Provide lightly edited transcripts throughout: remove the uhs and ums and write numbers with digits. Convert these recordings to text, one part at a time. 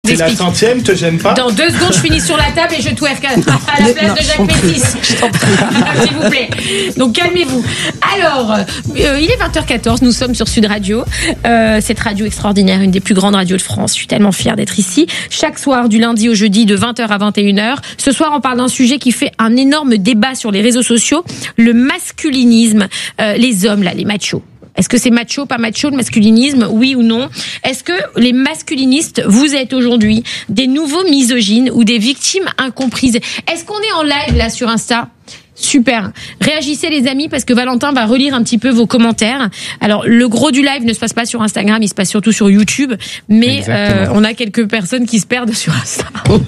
C'est la centième, te gêne pas? Dans 2 secondes, je finis sur la table et je twerk à la place de Jacques Métis. S'il vous plaît. Donc calmez-vous. Alors, il est 20h14, nous sommes sur Sud Radio. Cette radio extraordinaire, une des plus grandes radios de France. Je suis tellement fière d'être ici. Chaque soir, du lundi au jeudi, de 20h à 21h. Ce soir, on parle d'un sujet qui fait un énorme débat sur les réseaux sociaux. Le masculinisme. Les hommes, là, les machos. Est-ce que c'est macho, pas macho, le masculinisme, oui ou non? Est-ce que les masculinistes, vous êtes aujourd'hui des nouveaux misogynes ou des victimes incomprises? Est-ce qu'on est en live là sur Insta? Super. Réagissez les amis parce que Valentin va relire un petit peu vos commentaires. Alors le gros du live ne se passe pas sur Instagram, il se passe surtout sur YouTube. Mais on a quelques personnes qui se perdent sur Insta,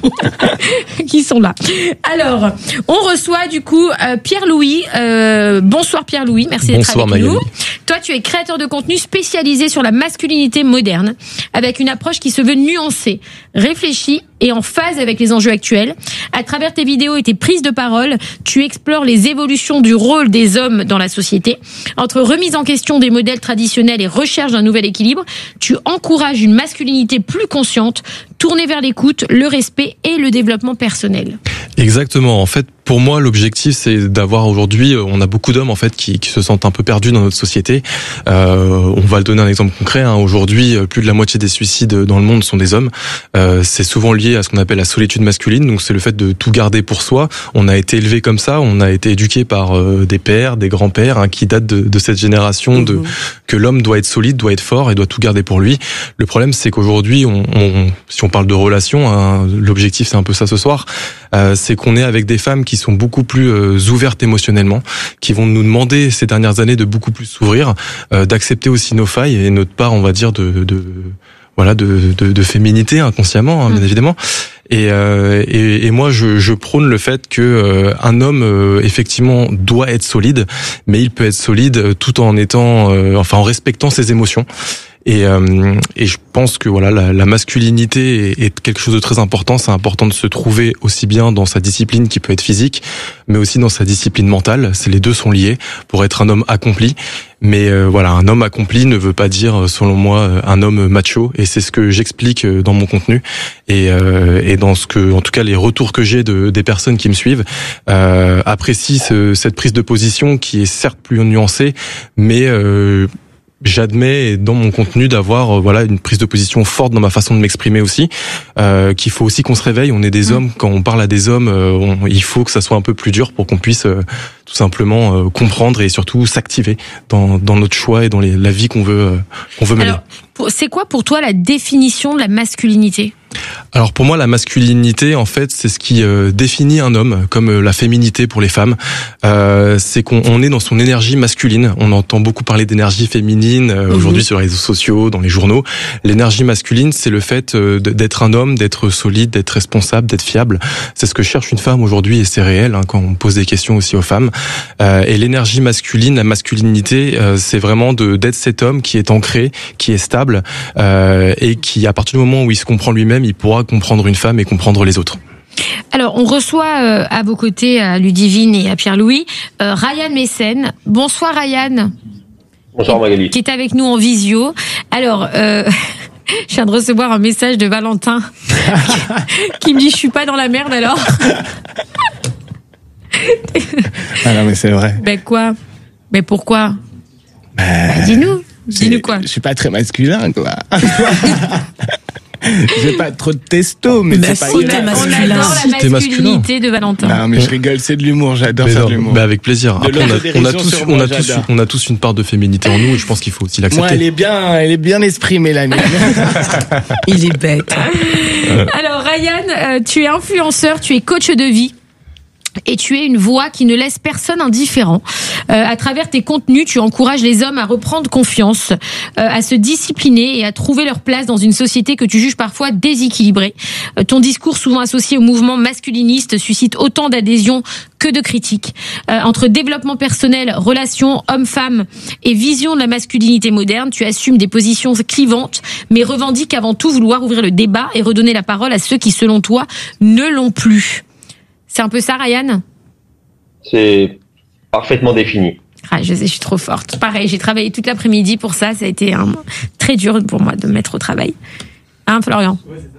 qui sont là. Alors on reçoit du coup Pierre-Louis. Bonsoir Pierre-Louis, merci d'être avec nous. Toi tu es créateur de contenu spécialisé sur la masculinité moderne, avec une approche qui se veut nuancée, réfléchie et en phase avec les enjeux actuels. À travers tes vidéos et tes prises de parole, tu explores les évolutions du rôle des hommes dans la société. Entre remise en question des modèles traditionnels et recherche d'un nouvel équilibre, tu encourages une masculinité plus consciente, tournée vers l'écoute, le respect et le développement personnel. Exactement. En fait, pour moi, l'objectif, c'est d'avoir aujourd'hui, on a beaucoup d'hommes en fait qui se sentent un peu perdus dans notre société. On va le donner un exemple concret. Aujourd'hui, plus de la moitié des suicides dans le monde sont des hommes. C'est souvent lié à ce qu'on appelle la solitude masculine. Donc, c'est le fait de tout garder pour soi. On a été élevé comme ça. On a été éduqué par des pères, des grands-pères qui datent de cette génération que l'homme doit être solide, doit être fort et doit tout garder pour lui. Le problème, c'est qu'aujourd'hui, si on parle de relations, l'objectif, c'est un peu ça ce soir. C'est qu'on est avec des femmes qui sont beaucoup plus ouvertes émotionnellement, qui vont nous demander ces dernières années de beaucoup plus s'ouvrir, d'accepter aussi nos failles et notre part, on va dire, de féminité inconsciemment, bien évidemment. Et moi, je prône le fait que un homme effectivement doit être solide, mais il peut être solide tout en étant, en respectant ses émotions. Et je pense que la masculinité est quelque chose de très important. C'est important de se trouver aussi bien dans sa discipline qui peut être physique, mais aussi dans sa discipline mentale. Les deux sont liés pour être un homme accompli. Mais un homme accompli ne veut pas dire, selon moi, un homme macho. Et c'est ce que j'explique dans mon contenu et dans ce que, en tout cas, les retours que j'ai des personnes qui me suivent apprécient cette prise de position qui est certes plus nuancée, mais j'admets dans mon contenu d'avoir une prise de position forte dans ma façon de m'exprimer aussi, qu'il faut aussi qu'on se réveille. On est des hommes, quand on parle à des hommes, il faut que ça soit un peu plus dur pour qu'on puisse tout simplement comprendre et surtout s'activer dans notre choix et dans la vie qu'on veut mener. Alors, c'est quoi pour toi la définition de la masculinité ? Alors pour moi, la masculinité, en fait, c'est ce qui définit un homme, comme la féminité pour les femmes. C'est qu'on est dans son énergie masculine. On entend beaucoup parler d'énergie féminine aujourd'hui sur les réseaux sociaux, dans les journaux. L'énergie masculine, c'est le fait d'être un homme, d'être solide, d'être responsable, d'être fiable. C'est ce que cherche une femme aujourd'hui et c'est réel quand on pose des questions aussi aux femmes. Et l'énergie masculine, la masculinité, c'est vraiment d'être cet homme qui est ancré, qui est stable et qui, à partir du moment où il se comprend lui-même, il pourra comprendre une femme et comprendre les autres. Alors, on reçoit à vos côtés, à Ludivine et à Pierre-Louis, Ryan Messen. Bonsoir Ryan. Bonsoir Magali. Qui est avec nous en visio. Alors, je viens de recevoir un message de Valentin qui me dit « Je suis pas dans la merde alors ?» Ah non mais c'est vrai. Ben quoi ? Ben pourquoi ? Dis-nous. Dis-nous quoi ? Je suis pas très masculin, quoi. J'ai pas trop de testo, mais c'est pas grave. On adore la masculinité de Valentin. Non, mais je rigole, c'est de l'humour, j'adore faire de l'humour. Avec plaisir. Après, on a tous une part de féminité en nous et je pense qu'il faut aussi l'accepter. Moi, elle est bien exprimée, la mienne. Il est bête. Alors, Ryan, tu es influenceur, tu es coach de vie. Et tu es une voix qui ne laisse personne indifférent. À travers tes contenus, tu encourages les hommes à reprendre confiance, à se discipliner et à trouver leur place dans une société que tu juges parfois déséquilibrée. Ton discours, souvent associé au mouvement masculiniste, suscite autant d'adhésions que de critiques. Entre développement personnel, relations homme-femme et vision de la masculinité moderne, tu assumes des positions clivantes, mais revendiques avant tout vouloir ouvrir le débat et redonner la parole à ceux qui, selon toi, ne l'ont plus. C'est un peu ça, Ryan ? C'est parfaitement défini. Je sais, je suis trop forte. Pareil, j'ai travaillé toute l'après-midi pour ça. Ça a été très dur pour moi de me mettre au travail. Hein, Florian ?